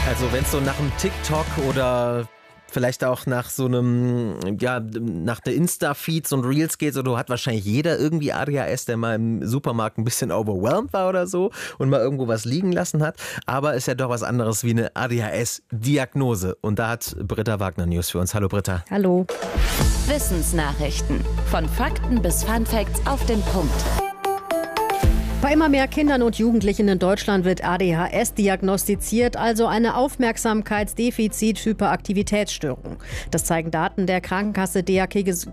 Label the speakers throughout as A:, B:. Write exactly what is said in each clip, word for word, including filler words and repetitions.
A: Also wenn es so nach einem TikTok oder vielleicht auch nach so einem, ja, nach der Insta-Feed, so ein Reels geht, so, du hat wahrscheinlich jeder irgendwie A D H S, der mal im Supermarkt ein bisschen overwhelmed war oder so und mal irgendwo was liegen lassen hat. Aber ist ja doch was anderes wie eine A D H S-Diagnose. Und da hat Britta Wagner News für uns. Hallo Britta.
B: Hallo.
C: Wissensnachrichten. Von Fakten bis Funfacts auf den Punkt.
B: Bei immer mehr Kindern und Jugendlichen in Deutschland wird A D H S diagnostiziert, also eine Aufmerksamkeitsdefizit-Hyperaktivitätsstörung. Das zeigen Daten der Krankenkasse D A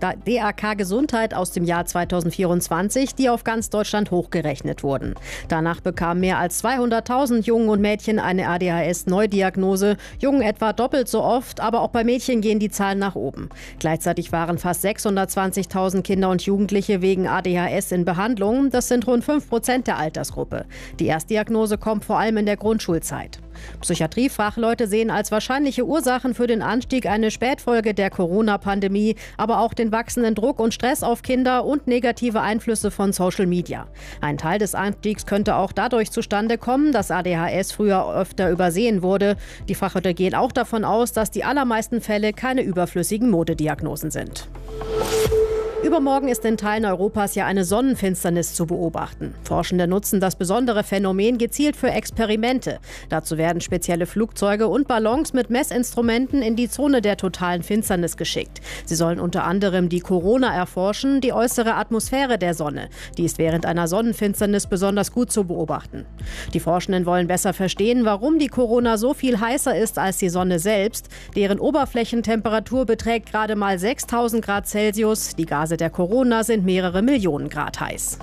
B: K Gesundheit aus dem Jahr zweitausendvierundzwanzig, die auf ganz Deutschland hochgerechnet wurden. Danach bekamen mehr als zweihunderttausend Jungen und Mädchen eine A D H S-Neudiagnose, Jungen etwa doppelt so oft, aber auch bei Mädchen gehen die Zahlen nach oben. Gleichzeitig waren fast sechshundertzwanzigtausend Kinder und Jugendliche wegen A D H S in Behandlung. Das sind rund fünf Prozent der Altersgruppe. Die Erstdiagnose kommt vor allem in der Grundschulzeit. Psychiatriefachleute sehen als wahrscheinliche Ursachen für den Anstieg eine Spätfolge der Corona-Pandemie, aber auch den wachsenden Druck und Stress auf Kinder und negative Einflüsse von Social Media. Ein Teil des Anstiegs könnte auch dadurch zustande kommen, dass A D H S früher öfter übersehen wurde. Die Fachleute gehen auch davon aus, dass die allermeisten Fälle keine überflüssigen Modediagnosen sind. Übermorgen ist in Teilen Europas ja eine Sonnenfinsternis zu beobachten. Forschende nutzen das besondere Phänomen gezielt für Experimente. Dazu werden spezielle Flugzeuge und Ballons mit Messinstrumenten in die Zone der totalen Finsternis geschickt. Sie sollen unter anderem die Corona erforschen, die äußere Atmosphäre der Sonne. Die ist während einer Sonnenfinsternis besonders gut zu beobachten. Die Forschenden wollen besser verstehen, warum die Corona so viel heißer ist als die Sonne selbst. Deren Oberflächentemperatur beträgt gerade mal sechstausend Grad Celsius. Die Gase der Corona sind mehrere Millionen Grad heiß.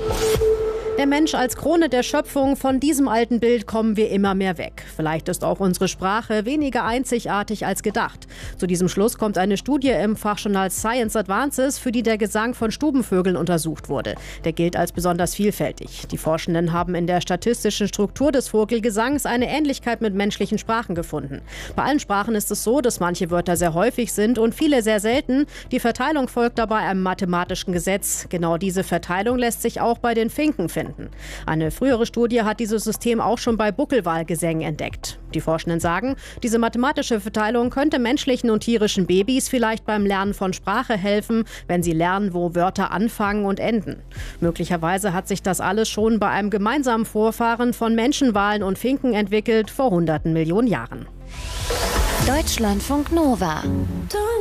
B: Der Mensch als Krone der Schöpfung, von diesem alten Bild kommen wir immer mehr weg. Vielleicht ist auch unsere Sprache weniger einzigartig als gedacht. Zu diesem Schluss kommt eine Studie im Fachjournal Science Advances, für die der Gesang von Stubenvögeln untersucht wurde. Der gilt als besonders vielfältig. Die Forschenden haben in der statistischen Struktur des Vogelgesangs eine Ähnlichkeit mit menschlichen Sprachen gefunden. Bei allen Sprachen ist es so, dass manche Wörter sehr häufig sind und viele sehr selten. Die Verteilung folgt dabei einem mathematischen Gesetz. Genau diese Verteilung lässt sich auch bei den Finken finden. Eine frühere Studie hat dieses System auch schon bei Buckelwalgesängen entdeckt. Die Forschenden sagen, diese mathematische Verteilung könnte menschlichen und tierischen Babys vielleicht beim Lernen von Sprache helfen, wenn sie lernen, wo Wörter anfangen und enden. Möglicherweise hat sich das alles schon bei einem gemeinsamen Vorfahren von Menschenwalen und Finken entwickelt, vor hunderten Millionen Jahren.
C: Deutschlandfunk Nova.